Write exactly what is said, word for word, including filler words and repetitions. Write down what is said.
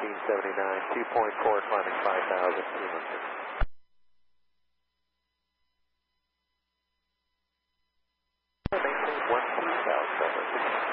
nineteen seventy-nine, two point four, climbing five thousand two hundred. Maintain one two thousand.